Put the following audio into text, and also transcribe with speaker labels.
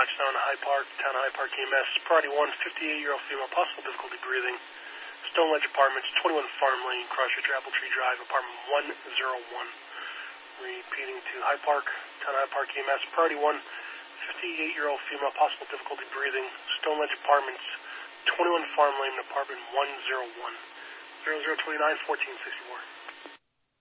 Speaker 1: Gochtown, High Park, Town of High Park EMS. Priority 1, 58-year-old female, possible difficulty breathing. Stone Ledge Apartments, 21 Farm Lane, Crossroads, Apple Tree Drive, apartment 101. Repeating to High Park, Town of High Park EMS. Priority 1, 58-year-old female, possible difficulty breathing. Stone Ledge Apartments, 21 Farm Lane, apartment 101. 0029 1464.